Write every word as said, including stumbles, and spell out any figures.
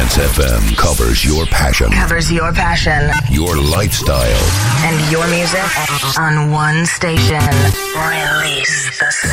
Trance F M covers your passion. Covers your passion. Your lifestyle. And your music on one station. Release the